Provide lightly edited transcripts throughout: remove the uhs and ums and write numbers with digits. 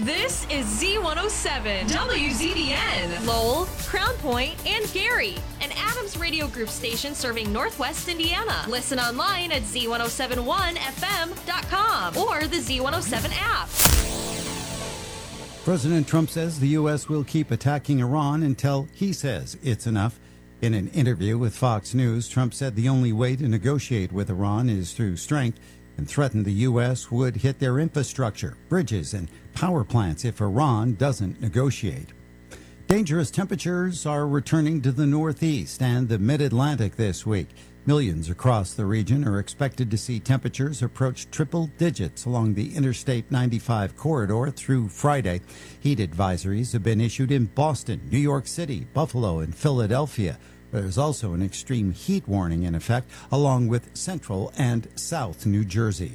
This is Z107, WZDN, Lowell, Crown Point, and Gary, an Adams Radio Group station serving Northwest Indiana. Listen online at Z1071FM.com or the Z107 app. President Trump says the U.S. will keep attacking Iran until he says it's enough. In an interview with Fox News, Trump said the only way to negotiate with Iran is through strength and threatened the U.S. would hit their infrastructure, bridges, and power plants if Iran doesn't negotiate. Dangerous temperatures are returning to the Northeast and the Mid-Atlantic this week. Millions across the region are expected to see temperatures approach triple digits along the Interstate 95 corridor through Friday. Heat advisories have been issued in Boston, New York City, Buffalo, and Philadelphia. There's also an extreme heat warning in effect along with Central and South New Jersey.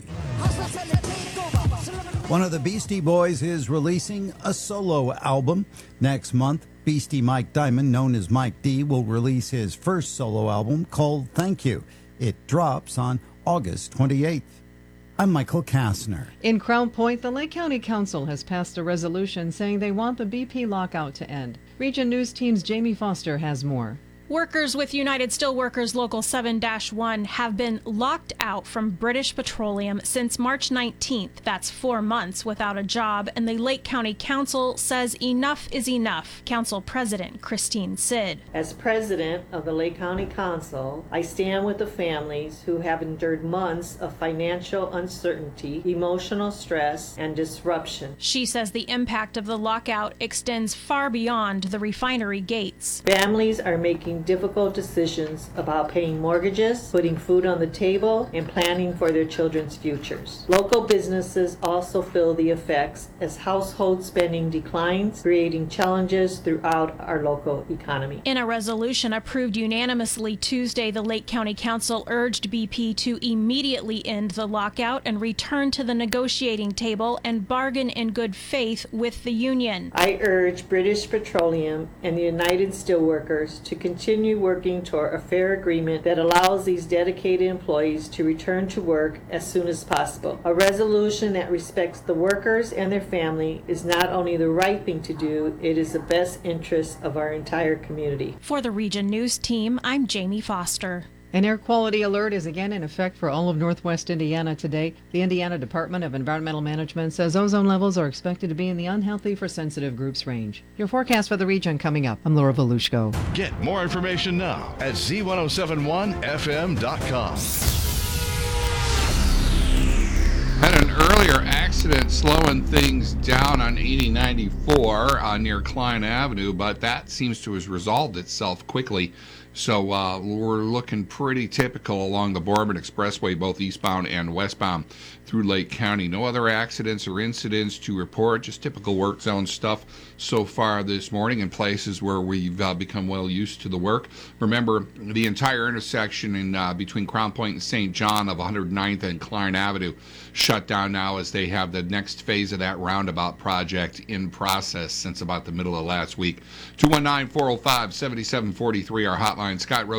One of the Beastie Boys is releasing a solo album. Next month, Beastie Mike Diamond, known as Mike D, will release his first solo album called Thank You. It drops on August 28th. I'm Michael Kastner. In Crown Point, the Lake County Council has passed a resolution saying they want the BP lockout to end. Region News Team's Jamie Foster has more. Workers with United Steelworkers Local 7-1 have been locked out from British Petroleum since March 19th. That's 4 months without a job, and the Lake County Council says enough is enough. Council President Christine Sid. As president of the Lake County Council, I stand with the families who have endured months of financial uncertainty, emotional stress, and disruption. She says the impact of the lockout extends far beyond the refinery gates. Families are making difficult decisions about paying mortgages, putting food on the table, and planning for their children's futures. Local businesses also feel the effects as household spending declines, creating challenges throughout our local economy. In a resolution approved unanimously Tuesday, the Lake County Council urged BP to immediately end the lockout and return to the negotiating table and bargain in good faith with the union. I urge British Petroleum and the United Steelworkers to continue working toward a fair agreement that allows these dedicated employees to return to work as soon as possible. A resolution that respects the workers and their family is not only the right thing to do, it is the best interest of our entire community. For the Region News Team, I'm Jamie Foster. An air quality alert is again in effect for all of Northwest Indiana today. The Indiana Department of Environmental Management says ozone levels are expected to be in the unhealthy for sensitive groups range. Your forecast for the region coming up. I'm Laura Volushko. Get more information now at Z1071FM.com. Had an earlier accident slowing things down on 8094 near Klein Avenue, but that seems to have resolved itself quickly. So we're looking pretty typical along the Boardman Expressway, both eastbound and westbound through Lake County. No other accidents or incidents to report, just typical work zone stuff so far this morning in places where we've become well used to the work. Remember, the entire intersection in between Crown Point and St. John of 109th and Klein Avenue shut down now as they have the next phase of that roundabout project in process since about the middle of last week. 219-405-7743, our hotline. Scott Rose